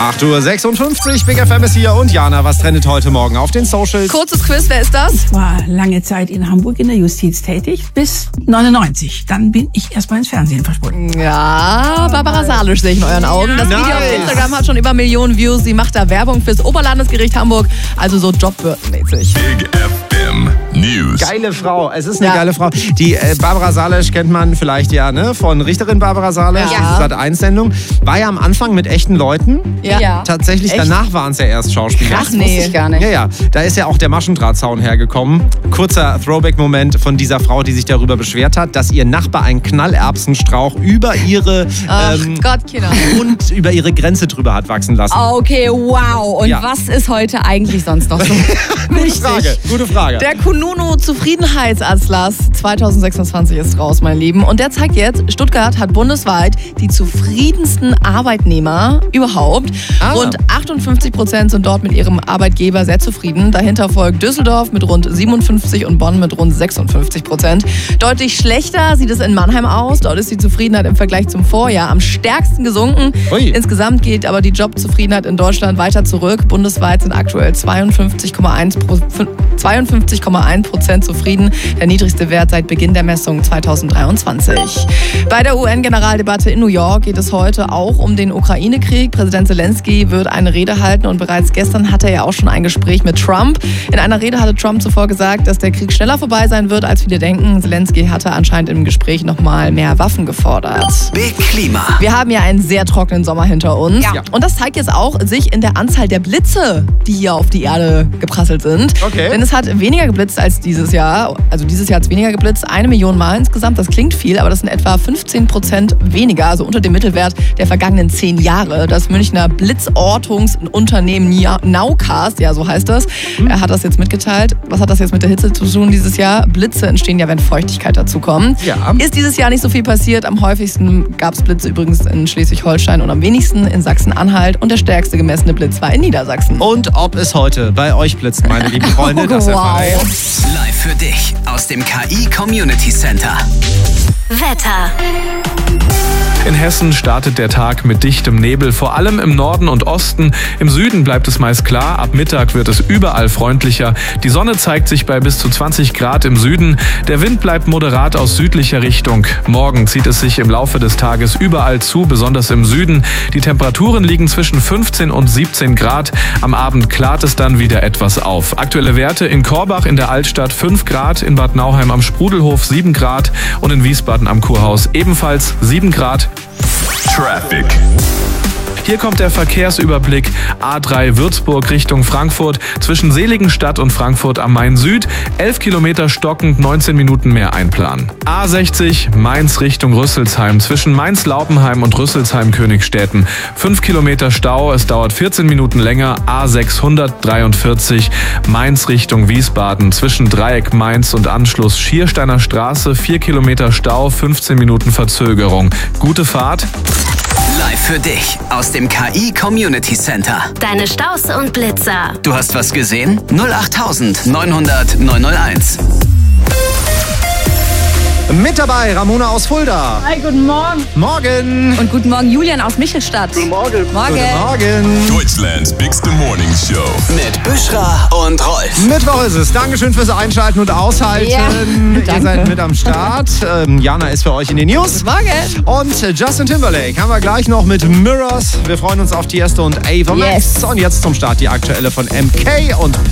8:56 Uhr, Big FM ist hier und Jana, was trendet heute Morgen auf den Socials? Kurzes Quiz, wer ist das? Ich war lange Zeit in Hamburg in der Justiz tätig, bis 99. Dann bin ich erstmal ins Fernsehen verschwunden. Ja, Barbara Salisch sehe ich in euren Augen. Das Video auf Instagram hat schon über Millionen Views. Sie macht da Werbung fürs Oberlandesgericht Hamburg, also so Jobbörsenmäßig. Big FM News. Geile Frau, es ist eine geile Frau. Die Barbara Salisch kennt man vielleicht von Richterin Barbara Salisch, diese Sat.1-Sendung. War ja am Anfang mit echten Leuten. Ja. Tatsächlich, danach waren es ja erst Schauspieler. Ach nee, wusste ich gar nicht. Ja, da ist ja auch der Maschendrahtzaun hergekommen. Kurzer Throwback-Moment von dieser Frau, die sich darüber beschwert hat, dass ihr Nachbar einen Knallerbsenstrauch über ihre und über ihre Grenze drüber hat wachsen lassen. Okay, wow. Und was ist heute eigentlich sonst noch so? Gute Frage. Der Kununu Zufriedenheitsatlas 2026 ist raus, mein Lieben. Und der zeigt jetzt, Stuttgart hat bundesweit die zufriedensten Arbeitnehmer überhaupt. Rund 58% sind dort mit ihrem Arbeitgeber sehr zufrieden. Dahinter folgt Düsseldorf mit rund 57% und Bonn mit rund 56%. Deutlich schlechter sieht es in Mannheim aus. Dort ist die Zufriedenheit im Vergleich zum Vorjahr am stärksten gesunken. Ui. Insgesamt geht aber die Jobzufriedenheit in Deutschland weiter zurück. Bundesweit sind aktuell 52,1% zufrieden. Der niedrigste Wert seit Beginn der Messung 2023. Bei der UN-Generaldebatte in New York geht es heute auch um den Ukraine-Krieg. Präsident Zelensky wird eine Rede halten und bereits gestern hatte er ja auch schon ein Gespräch mit Trump. In einer Rede hatte Trump zuvor gesagt, dass der Krieg schneller vorbei sein wird, als viele denken. Zelensky hatte anscheinend im Gespräch nochmal mehr Waffen gefordert. Big Klima. Wir haben ja einen sehr trockenen Sommer hinter uns. Ja. Und das zeigt jetzt auch sich in der Anzahl der Blitze, die hier auf die Erde geprasselt sind. Okay. Denn es hat weniger geblitzt als dieses Jahr. Also dieses Jahr hat es weniger geblitzt. 1 Million Mal insgesamt. Das klingt viel, aber das sind etwa 15% weniger. Also unter dem Mittelwert der vergangenen 10 Jahre. Das Münchner Blitzortungsunternehmen Nowcast, ja so heißt das, er hat das jetzt mitgeteilt. Was hat das jetzt mit der Hitze zu tun dieses Jahr? Blitze entstehen ja, wenn Feuchtigkeit dazukommt. Ja. Ist dieses Jahr nicht so viel passiert. Am häufigsten gab es Blitze übrigens in Schleswig-Holstein und am wenigsten in Sachsen-Anhalt. Und der stärkste gemessene Blitz war in Niedersachsen. Und ob es heute bei euch blitzt, meine lieben Freunde, das erfahrt ihr jetzt. Live für dich aus dem KI Community Center. Wetter. In Hessen startet der Tag mit dichtem Nebel, vor allem im Norden und Osten. Im Süden bleibt es meist klar, ab Mittag wird es überall freundlicher. Die Sonne zeigt sich bei bis zu 20 Grad im Süden. Der Wind bleibt moderat aus südlicher Richtung. Morgen zieht es sich im Laufe des Tages überall zu, besonders im Süden. Die Temperaturen liegen zwischen 15 und 17 Grad. Am Abend klart es dann wieder etwas auf. Aktuelle Werte in Korbach in der Altstadt 5 Grad, in Bad Nauheim am Sprudelhof 7 Grad und in Wiesbaden am Kurhaus ebenfalls 7 Grad. Traffic. Hier kommt der Verkehrsüberblick. A3 Würzburg Richtung Frankfurt. Zwischen Seligenstadt und Frankfurt am Main Süd. 11 Kilometer stockend, 19 Minuten mehr einplanen. A60 Mainz Richtung Rüsselsheim. Zwischen Mainz-Laupenheim und Rüsselsheim-Königstetten. 5 Kilometer Stau, es dauert 14 Minuten länger. A643 Mainz Richtung Wiesbaden. Zwischen Dreieck Mainz und Anschluss Schiersteiner Straße. 4 Kilometer Stau, 15 Minuten Verzögerung. Gute Fahrt. Live für dich aus dem KI Community Center. Deine Staus und Blitzer. Du hast was gesehen? 08000 900 901. Mit dabei Ramona aus Fulda. Hi, guten Morgen. Morgen. Und guten Morgen, Julian aus Michelstadt. Guten Morgen. Guten Morgen. Deutschlands Bigste Morning Show. Mit Büschra und Rolf. Mittwoch ist es. Dankeschön fürs Einschalten und Aushalten. Ja, Ihr danke. seid mit am Start. Jana ist für euch in den News. Morgen. Und Justin Timberlake haben wir gleich noch mit Mirrors. Wir freuen uns auf Tiesto und Ava Max. Yes. Und jetzt zum Start die aktuelle von MK und